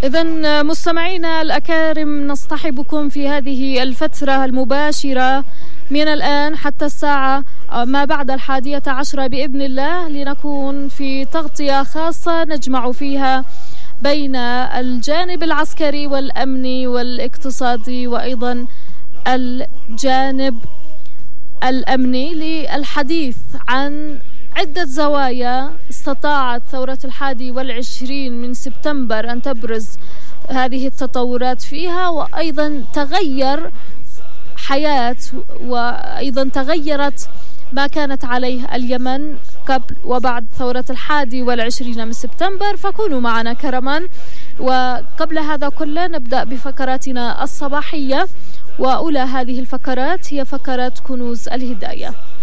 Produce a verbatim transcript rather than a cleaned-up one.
إذن مستمعينا الأكارم، نصطحبكم في هذه الفترة المباشرة من الآن حتى الساعة ما بعد الحادية عشرة بإذن الله، لنكون في تغطية خاصة نجمع فيها بين الجانب العسكري والأمني والاقتصادي وأيضا الجانب الأمني، للحديث عن عدة زوايا استطاعت ثورة الحادي والعشرين من سبتمبر أن تبرز هذه التطورات فيها، وأيضا تغير حياة وأيضا تغيرت ما كانت عليه اليمن قبل وبعد ثورة الحادي والعشرين من سبتمبر. فكونوا معنا كرما. وقبل هذا كله نبدأ بفقراتنا الصباحية، وأولى هذه الفقرات هي فقرة كنوز الهداية.